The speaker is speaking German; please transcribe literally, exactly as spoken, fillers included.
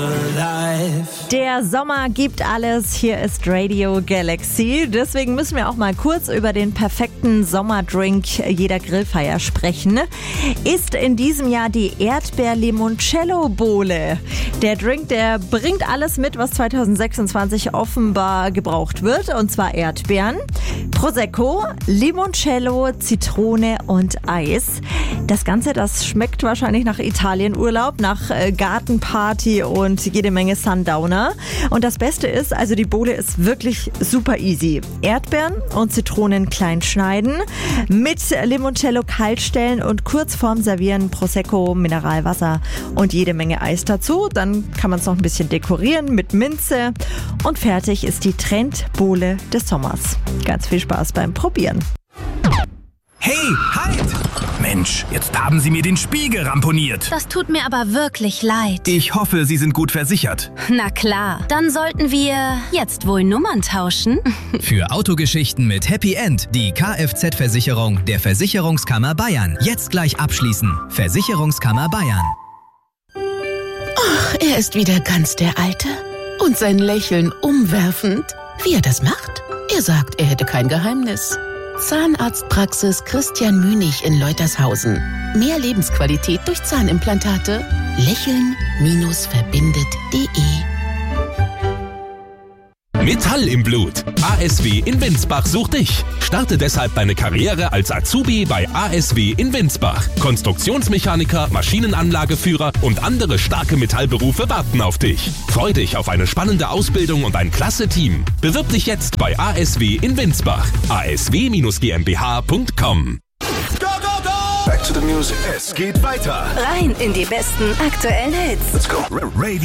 Der Sommer gibt alles. Hier ist Radio Galaxy. Deswegen müssen wir auch mal kurz über den perfekten Sommerdrink jeder Grillfeier sprechen. Ist in diesem Jahr die Erdbeer-Limoncello-Bowle. Der Drink, der bringt alles mit, was zwanzig sechsundzwanzig offenbar gebraucht wird. Und zwar Erdbeeren, Prosecco, Limoncello, Zitrone und Eis. Das Ganze, das schmeckt wahrscheinlich nach Italienurlaub, nach äh, Gartenparty und jede Menge Sundowner. Und das Beste ist, also die Bowle ist wirklich super easy. Erdbeeren und Zitronen klein schneiden, mit Limoncello kalt stellen und kurz vorm Servieren Prosecco, Mineralwasser und jede Menge Eis dazu. Dann kann man es noch ein bisschen dekorieren mit Minze und fertig ist die Trendbowle des Sommers. Ganz viel Spaß beim Probieren. Hey, halt! Mensch, jetzt haben Sie mir den Spiegel ramponiert. Das tut mir aber wirklich leid. Ich hoffe, Sie sind gut versichert. Na klar, dann sollten wir jetzt wohl Nummern tauschen. Für Autogeschichten mit Happy End die Kfz-Versicherung der Versicherungskammer Bayern. Jetzt gleich abschließen. Versicherungskammer Bayern. Ach, er ist wieder ganz der Alte. Und sein Lächeln umwerfend. Wie er das macht? Er sagt, er hätte kein Geheimnis. Zahnarztpraxis Christian Münig in Leutershausen. Mehr Lebensqualität durch Zahnimplantate. Lächeln-verbindet punkt de. Metall im Blut. A S W in Winsbach sucht dich. Starte deshalb deine Karriere als Azubi bei A S W in Winsbach. Konstruktionsmechaniker, Maschinenanlageführer und andere starke Metallberufe warten auf dich. Freu dich auf eine spannende Ausbildung und ein klasse Team. Bewirb dich jetzt bei A S W in Winsbach. a s w Bindestrich g m b h punkt com. Go, go, go! Back to the music. Es geht weiter. Rein in die besten aktuellen Hits. Let's go. Radio